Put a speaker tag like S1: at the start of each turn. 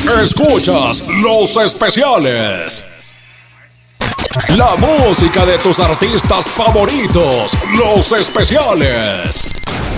S1: Escuchas los especiales. La música de tus artistas favoritos, los especiales.